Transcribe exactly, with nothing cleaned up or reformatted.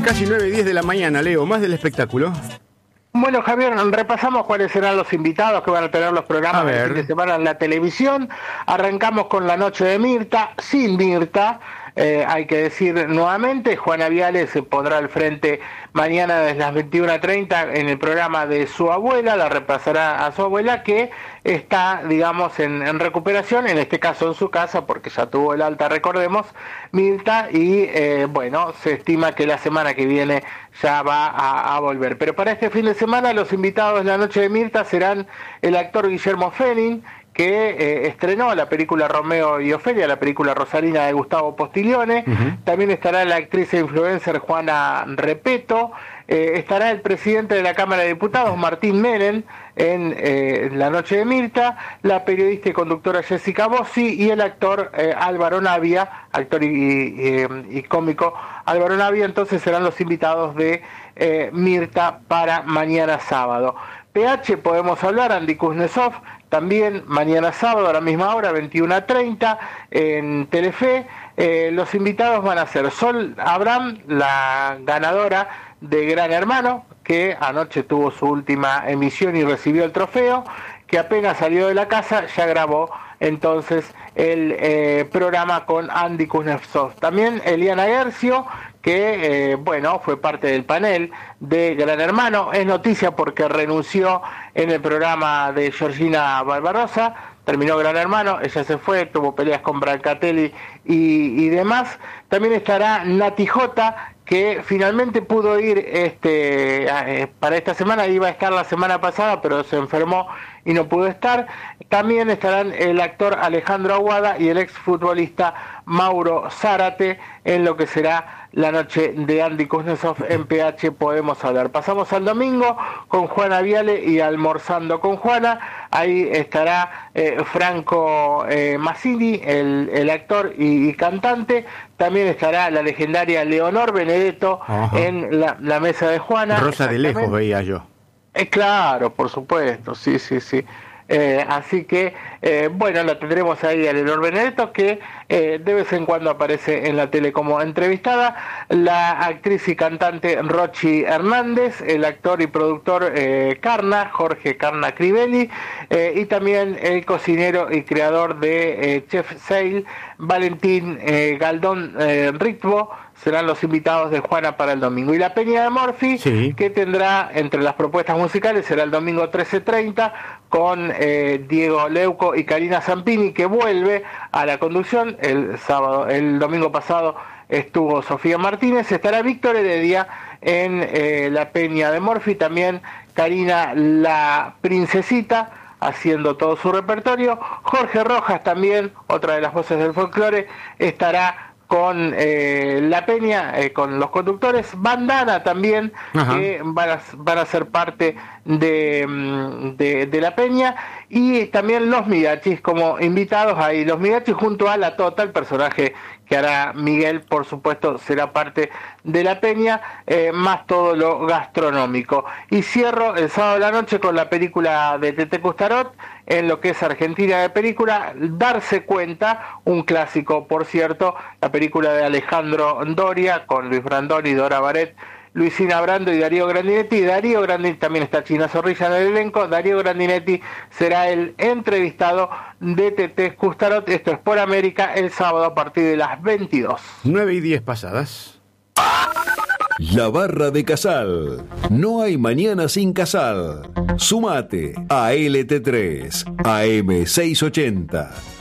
casi nueve y diez de la mañana, Leo, más del espectáculo. Bueno, Javier, repasamos cuáles serán los invitados que van a tener los programas de fin de semana en la televisión. Arrancamos con la noche de Mirta, sin Mirta. Eh, hay que decir nuevamente, Juana Viale se pondrá al frente mañana desde las veintiuna treinta en el programa de su abuela, la reemplazará a su abuela que está, digamos, en, en recuperación, en este caso en su casa, porque ya tuvo el alta, recordemos, Mirta, y eh, bueno, se estima que la semana que viene ya va a, a volver. Pero para este fin de semana los invitados de la noche de Mirta serán el actor Guillermo Fenning, que eh, estrenó la película Romeo y Ofelia, la película Rosalina de Gustavo Postiglione. Uh-huh. También estará la actriz e influencer Juana Repeto. Eh, estará el presidente de la Cámara de Diputados, Martín Menem, en eh, la noche de Mirta, la periodista y conductora Jessica Bossi y el actor eh, Álvaro Navia, actor y, y, y cómico Álvaro Navia. Entonces serán los invitados de eh, Mirta para mañana sábado. P H podemos hablar, Andy Kuznetsov, también mañana sábado a la misma hora, veintiuna treinta, en Telefe. Eh, los invitados van a ser Sol Abraham, la ganadora de Gran Hermano, que anoche tuvo su última emisión y recibió el trofeo, que apenas salió de la casa ya grabó entonces el eh, programa con Andy Kuznetsov. También Eliana Gercio, que eh, bueno, fue parte del panel de Gran Hermano. Es noticia porque renunció en el programa de Georgina Barbarossa, terminó Gran Hermano, ella se fue, tuvo peleas con Brancatelli y, y demás. También estará Nati J, que finalmente pudo ir este eh, para esta semana, iba a estar la semana pasada, pero se enfermó y no pudo estar. También estarán el actor Alejandro Aguada y el exfutbolista Mauro Zárate en lo que será la noche de Andy Kuznetsov en P H podemos hablar. Pasamos al domingo con Juana Viale y Almorzando con Juana. Ahí estará eh, Franco eh, Massini, el, el actor y, y cantante. También estará la legendaria Leonor Benedetto. Ajá. En la, la mesa de Juana. Rosa de lejos veía yo. Eh, claro, por supuesto, sí, sí, sí. Eh, así que, eh, bueno, la tendremos ahí a Leonor Benedetto, que eh, de vez en cuando aparece en la tele como entrevistada, la actriz y cantante Rochi Hernández, el actor y productor eh, Carna, Jorge Carna Crivelli, eh, y también el cocinero y creador de eh, Chef Sale, Valentín eh, Galdón eh, Ritbo, serán los invitados de Juana para el domingo. Y la Peña de Morphy, sí, que tendrá entre las propuestas musicales, será el domingo trece treinta, con eh, Diego Leuco y Karina Zampini, que vuelve a la conducción. El sábado, el domingo pasado estuvo Sofía Martínez. Estará Víctor Heredia en eh, la Peña de Morphy, también Karina la Princesita, haciendo todo su repertorio. Jorge Rojas también, otra de las voces del folclore, estará con eh, La Peña, eh, con los conductores. Bandana también, ajá, que van a, van a ser parte de, de, de La Peña, y también los Midachis como invitados ahí. Los Midachis junto a La Tota, el personaje que hará Miguel, por supuesto, será parte de La Peña, eh, más todo lo gastronómico. Y cierro el sábado de la noche con la película de Tete Custarot, en lo que es Argentina de película, Darse Cuenta, un clásico, por cierto, la película de Alejandro Doria, con Luis Brandoni, Dora Baret, Luisina Brando y Darío Grandinetti. Darío Grandinetti, también está China Zorrilla en el elenco. Darío Grandinetti será el entrevistado de Tete Custarot. Esto es Por América, el sábado a partir de las veintidós. nueve y diez pasadas. La Barra de Casal. No hay mañana sin Casal. Sumate a L T tres, A M seiscientos ochenta.